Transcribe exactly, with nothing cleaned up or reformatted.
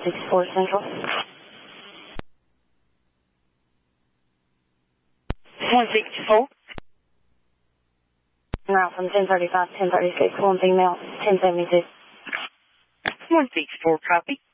sixty-four Central. one sixty-four. Route from ten thirty-five to ten thirty-six, one female, ten seventy-two. one sixty-four, copy.